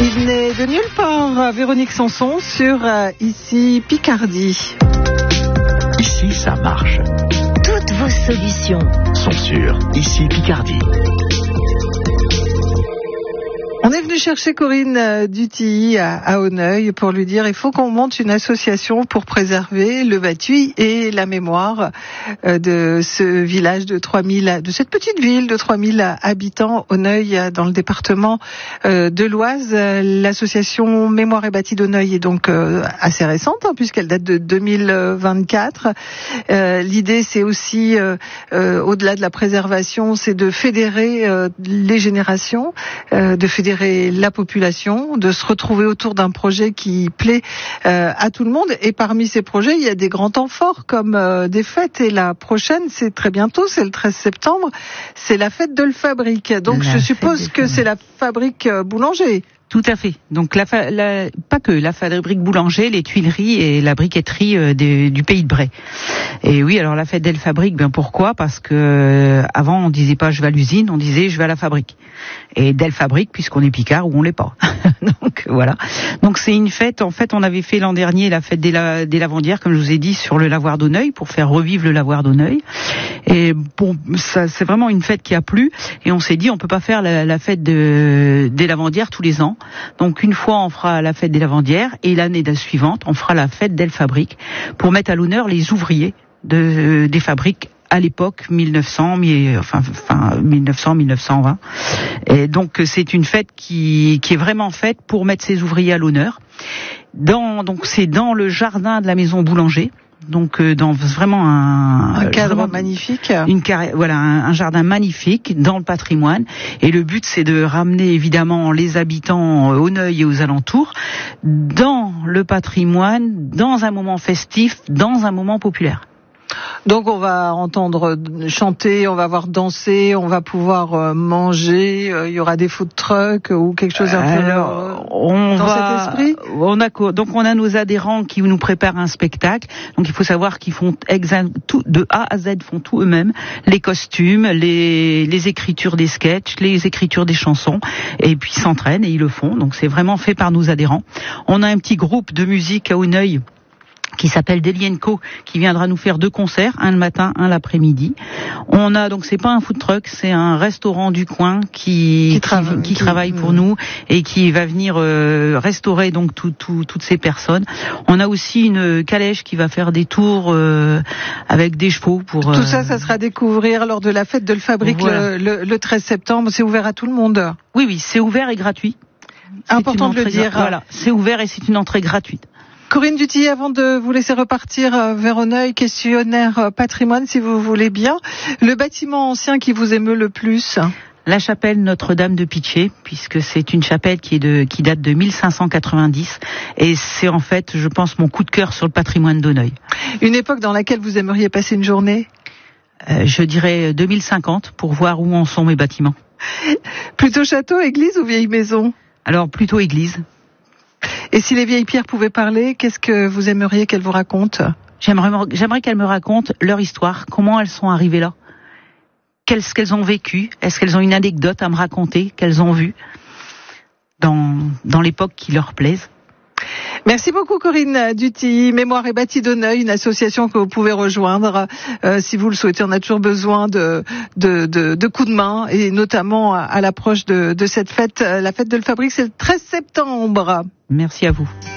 qui venait de nulle part, Véronique Sanson sur Ici Picardie. Ici, ça marche. Toutes vos solutions sont sur Ici Picardie. On est venu chercher Corinne Dutilly à Auneuil pour lui dire il faut qu'on monte une association pour préserver le Vathuille et la mémoire de ce village de 3000, de cette petite ville de 3000 habitants, Auneuil, dans le département de l'Oise. L'association Mémoire et Bâti d'Auneuil est donc assez récente puisqu'elle date de 2024. L'idée c'est aussi, au-delà de la préservation, c'est de fédérer les générations, de fédérer la population, de se retrouver autour d'un projet qui plaît à tout le monde. Et parmi ces projets, il y a des grands temps forts comme des fêtes. Et la prochaine, c'est très bientôt, c'est le 13 septembre, c'est la fête de l'Fabrique. Donc je suppose que c'est la fabrique boulanger. Tout à fait. Donc pas que la fabrique boulanger, les tuileries et la briqueterie du pays de Bray. Et oui, alors la fête d'El Fabrique, pourquoi ? Parce que avant on disait pas je vais à l'usine, on disait je vais à la fabrique. Et d'El Fabrique puisqu'on est picard ou on l'est pas. Donc voilà. Donc c'est une fête. En fait, on avait fait l'an dernier la fête des lavandières, comme je vous ai dit, sur le lavoir d'Auneuil pour faire revivre le lavoir d'Auneuil. Et bon, ça c'est vraiment une fête qui a plu. Et on s'est dit on peut pas faire la fête des lavandières tous les ans. Donc une fois on fera la fête des lavandières et l'année suivante on fera la fête d'El Fabrique pour mettre à l'honneur les ouvriers des fabriques à l'époque 1900-1920. Et donc c'est une fête qui est vraiment faite pour mettre ces ouvriers à l'honneur. Donc c'est dans le jardin de la maison Boulanger. Donc dans vraiment un cadre magnifique, un jardin magnifique dans le patrimoine. Et le but c'est de ramener évidemment les habitants Auneuil et aux alentours dans le patrimoine, dans un moment festif, dans un moment populaire. Donc on va entendre chanter, on va voir danser, on va pouvoir manger, il y aura des food trucks ou quelque chose un peu dans cet esprit. Donc on a nos adhérents qui nous préparent un spectacle. Donc il faut savoir qu'ils font tout de A à Z, font tout eux-mêmes, les costumes, les écritures des sketchs, les écritures des chansons, et puis ils s'entraînent et ils le font. Donc c'est vraiment fait par nos adhérents. On a un petit groupe de musique à Auneuil qui s'appelle Delienco, qui viendra nous faire 2 concerts, un le matin, un l'après-midi. On a donc c'est pas un food truck, c'est un restaurant du coin qui travaille pour nous et qui va venir restaurer donc toutes ces personnes. On a aussi une calèche qui va faire des tours avec des chevaux pour tout ça sera à découvrir lors de la fête de l'Fabrique le 13 septembre. C'est ouvert à tout le monde. Oui, c'est ouvert et gratuit. Important de le dire. Voilà, c'est ouvert et c'est une entrée gratuite. Corinne Dutilly, avant de vous laisser repartir vers Auneuil, questionnaire patrimoine, si vous voulez bien. Le bâtiment ancien qui vous émeut le plus ? La chapelle Notre-Dame de Pitché, puisque c'est une chapelle qui date de 1590, et c'est en fait, je pense, mon coup de cœur sur le patrimoine d'Auneuil. Une époque dans laquelle vous aimeriez passer une journée ? Je dirais 2050, pour voir où en sont mes bâtiments. Plutôt château, église ou vieille maison ? Alors, plutôt église. Et si les vieilles pierres pouvaient parler, qu'est-ce que vous aimeriez qu'elles vous racontent ? J'aimerais qu'elles me racontent leur histoire, comment elles sont arrivées là, qu'est-ce qu'elles ont vécu, est-ce qu'elles ont une anecdote à me raconter, qu'elles ont vu dans l'époque qui leur plaise. Merci beaucoup Corinne Dutilly. Mémoire et Bâti d'Auneuil, une association que vous pouvez rejoindre si vous le souhaitez. On a toujours besoin de coups de main et notamment à l'approche de cette fête. La fête de l'Fabrique, c'est le 13 septembre. Merci à vous.